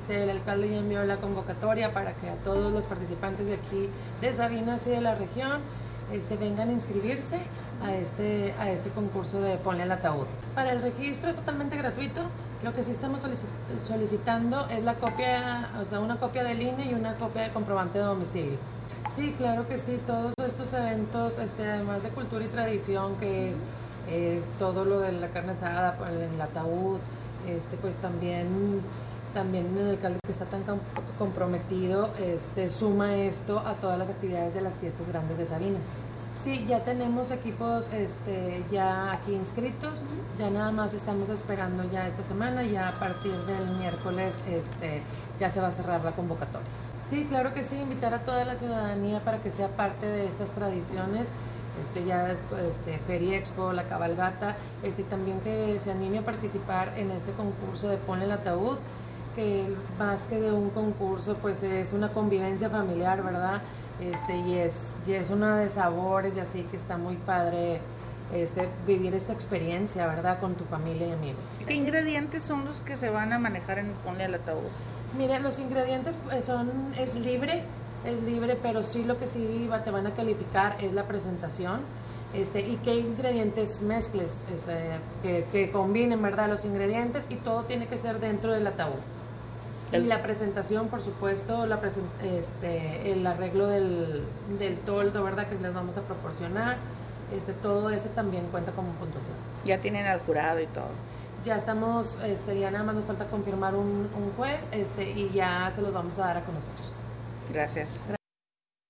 el alcalde ya envió la convocatoria para que a todos los participantes de aquí, de Sabinas y de la región, vengan a inscribirse a este concurso de Ponle al Ataúd. Para el registro es totalmente gratuito. Lo que sí estamos solicitando es la copia, o sea, una copia del INE y una copia de comprobante de domicilio. Sí, claro que sí, todos estos eventos, además de cultura y tradición, que es todo lo de la carne asada, el ataúd, pues también el alcalde, que está tan comprometido, suma esto a todas las actividades de las fiestas grandes de Sabinas. Sí, ya tenemos equipos ya aquí inscritos, ya nada más estamos esperando ya esta semana, ya a partir del miércoles ya se va a cerrar la convocatoria. Sí, claro que sí, invitar a toda la ciudadanía para que sea parte de estas tradiciones, Feria Expo, la cabalgata, también que se anime a participar en este concurso de Ponle el Ataúd, que más que de un concurso, pues es una convivencia familiar, ¿verdad? Y es una de sabores y así, que está muy padre vivir esta experiencia, ¿verdad? Con tu familia y amigos. ¿Qué ingredientes son los que se van a manejar en Ponle al Ataúd? Mira, los ingredientes es libre, pero sí lo que sí te van a calificar es la presentación, y qué ingredientes mezcles, que combinen, ¿verdad? Los ingredientes, y todo tiene que ser dentro del ataúd. Y la presentación, por supuesto, el arreglo del toldo, ¿verdad? Que les vamos a proporcionar, todo eso también cuenta como puntuación. Ya tienen al jurado y todo. Ya estamos, ya nada más nos falta confirmar un juez, y ya se los vamos a dar a conocer. Gracias.